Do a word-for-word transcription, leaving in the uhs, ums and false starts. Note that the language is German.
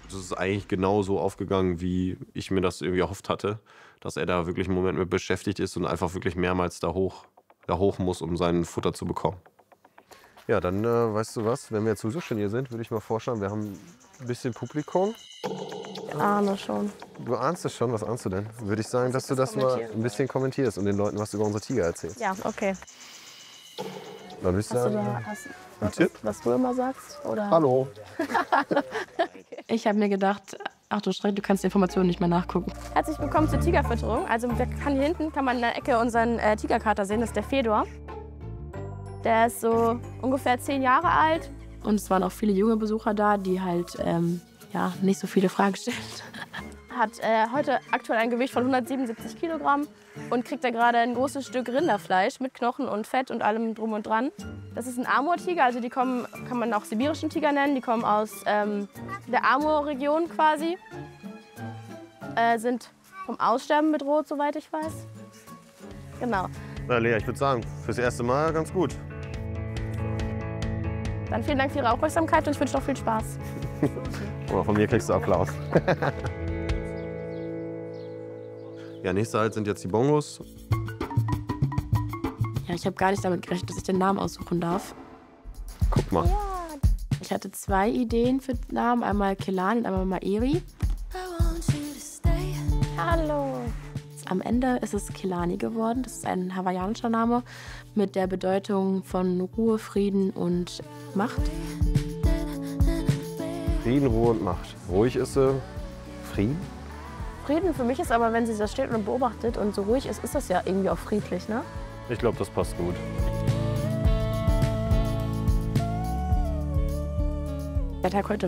Das ist eigentlich genau so aufgegangen, wie ich mir das irgendwie erhofft hatte, dass er da wirklich einen Moment mit beschäftigt ist und einfach wirklich mehrmals da hoch, da hoch muss, um sein Futter zu bekommen. Ja, dann, äh, weißt du was, wenn wir jetzt sowieso schon hier sind, würde ich mal vorschlagen, wir haben ein bisschen Publikum. Ich ahne schon. Du ahnst es schon, was ahnst du denn? Würde ich sagen, dass du das mal ein bisschen kommentierst und den Leuten was über unsere Tiger erzählst. Ja, okay. Dann würde ich Hast du sagen, da hast, ein was, Tipp? was du immer sagst? Oder? Hallo. Ich habe mir gedacht, ach du Schreck, du kannst die Informationen nicht mehr nachgucken. Herzlich willkommen zur Tigerfütterung. Also wir kann hier hinten kann man in der Ecke unseren äh, Tigerkater sehen, das ist der Fedor. Der ist so ungefähr zehn Jahre alt. Und es waren auch viele junge Besucher da, die halt ähm, ja, nicht so viele Fragen stellen. Hat äh, heute aktuell ein Gewicht von hundertsiebenundsiebzig Kilogramm und kriegt da gerade ein großes Stück Rinderfleisch mit Knochen und Fett und allem drum und dran. Das ist ein Amur-Tiger, also die kommen, kann man auch sibirischen Tiger nennen. Die kommen aus ähm, der Amur-Region quasi. Äh, sind vom Aussterben bedroht, soweit ich weiß. Genau. Na Lea, ich würde sagen, fürs erste Mal ganz gut. Dann vielen Dank für Ihre Aufmerksamkeit und ich wünsche noch viel Spaß. Oder von mir kriegst du Applaus. Ja, nächster Halt sind jetzt die Bongos. Ja, ich habe gar nicht damit gerechnet, dass ich den Namen aussuchen darf. Guck mal. Ich hatte zwei Ideen für Namen, einmal Kelani und einmal Maeri. Hallo. Am Ende ist es Kelani geworden. Das ist ein hawaiianischer Name mit der Bedeutung von Ruhe, Frieden und Macht. Frieden, Ruhe und Macht. Ruhig ist sie. Frieden? Frieden für mich ist aber, wenn sie da steht und beobachtet und so ruhig ist, ist das ja irgendwie auch friedlich, ne? Ich glaube, das passt gut. Der Tag heute